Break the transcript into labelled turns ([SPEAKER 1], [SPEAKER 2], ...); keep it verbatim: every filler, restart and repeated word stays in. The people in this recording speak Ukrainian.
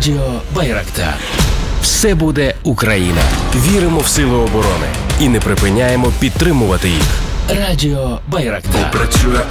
[SPEAKER 1] Радіо Байрактар. Все буде Україна. Віримо в сили оборони і не припиняємо підтримувати їх. Радіо Байрактар.
[SPEAKER 2] Працює